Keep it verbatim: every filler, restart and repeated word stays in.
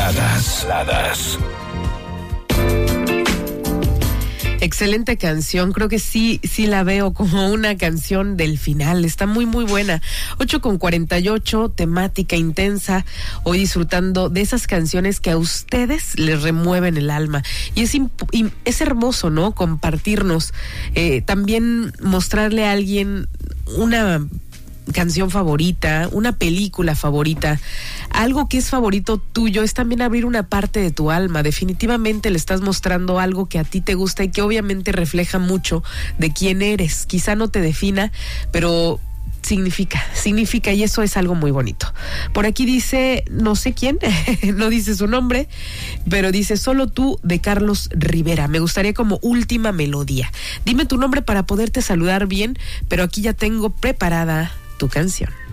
Baladas. Baladas. Excelente canción, creo que sí, sí la veo como una canción del final, está muy muy buena. ocho con cuarenta y ocho, temática intensa, hoy disfrutando de esas canciones que a ustedes les remueven el alma. Y es, imp- y es hermoso, ¿no? Compartirnos, eh, también mostrarle a alguien una canción favorita, una película favorita, algo que es favorito tuyo, es también abrir una parte de tu alma. Definitivamente le estás mostrando algo que a ti te gusta y que obviamente refleja mucho de quién eres. Quizá no te defina, pero significa, significa, y eso es algo muy bonito. Por aquí dice, no sé quién, no dice su nombre, pero dice Solo tú, de Carlos Rivera. Me gustaría como última melodía. Dime tu nombre para poderte saludar bien, pero aquí ya tengo preparada tu canción.